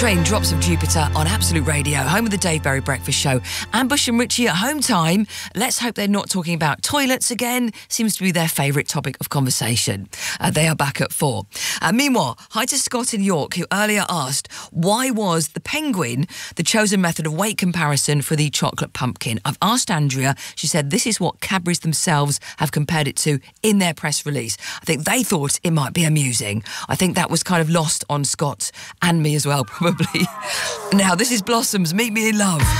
Coltrane, Drops of Jupiter on Absolute Radio, home of the Dave Berry Breakfast Show. Ambush and Richie at home time. Let's hope they're not talking about toilets again. Seems to be their favourite topic of conversation. They are back at 4. Meanwhile, hi to Scott in York, who earlier asked, why was the penguin the chosen method of weight comparison for the chocolate pumpkin? I've asked Andrea. She said this is what Cadbury's themselves have compared it to in their press release. I think they thought it might be amusing. I think that was kind of lost on Scott and me as well, probably. Now, this is Blossoms, Meet Me in Love.